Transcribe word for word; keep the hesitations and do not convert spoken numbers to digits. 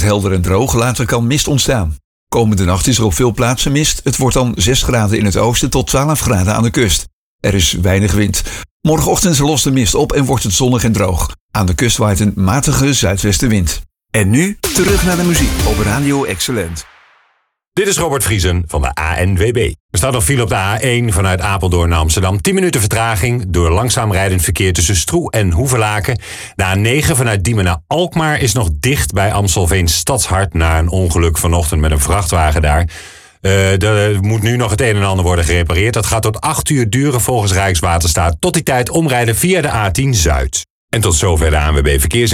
helder en droog, later kan mist ontstaan. Komende nacht is er op veel plaatsen mist. Het wordt dan zes graden in het oosten tot twaalf graden aan de kust. Er is weinig wind. Morgenochtend lost de mist op en wordt het zonnig en droog. Aan de kust waait een matige zuidwestenwind. En nu terug naar de muziek op Radio Excellent. Dit is Robert Vriesen van de A N W B. Er staat nog file op de A één vanuit Apeldoorn naar Amsterdam. tien minuten vertraging door langzaam rijdend verkeer tussen Stroe en Hoevelaken. De A negen vanuit Diemen naar Alkmaar is nog dicht bij Amstelveen Stadshart na een ongeluk vanochtend met een vrachtwagen daar. Uh, er moet nu nog het een en ander worden gerepareerd. Dat gaat tot acht uur duren volgens Rijkswaterstaat. Tot die tijd omrijden via de A tien Zuid. En tot zover de A N W B Verkeers.